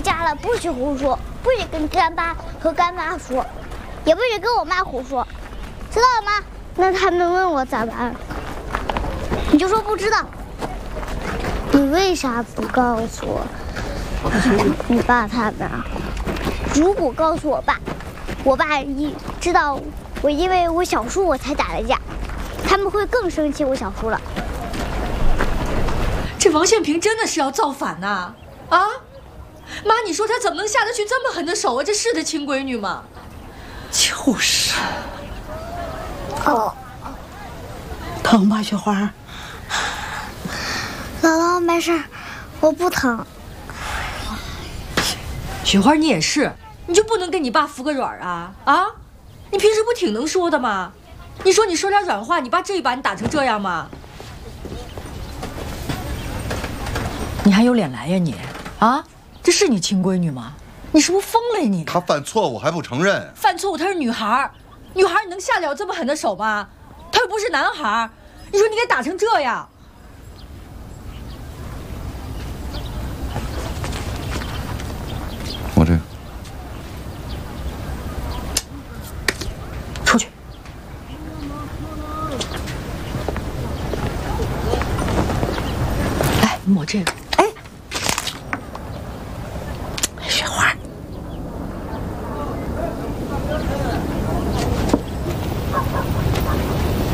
家了，不许胡说，不许跟干爸和干妈说，也不许跟我妈胡说，知道了吗？那他们问我咋办？你就说不知道。你为啥不告诉我？你爸他们啊？如果告诉我爸，我爸知道我因为我小叔我才打的架，他们会更生气我小叔了。 这王宪平真的是要造反呐！啊，妈，你说他怎么能下得去这么狠的手啊？这是他亲闺女吗？ 就是。 哦， 疼吧，雪花？ 姥姥没事，我不疼。 雪花，你也是，你就不能给你爸服个软啊？啊，你平时不挺能说的吗？你说点软话，你爸至于把你打成这样吗？你还有脸来呀你？啊，这是你亲闺女吗？你是不是疯了呀你？ 她犯错误还不承认？ 犯错误她是女孩，女孩你能下得了这么狠的手吗？她又不是男孩，你说你给打成这样。 我这个出去。来，抹这个。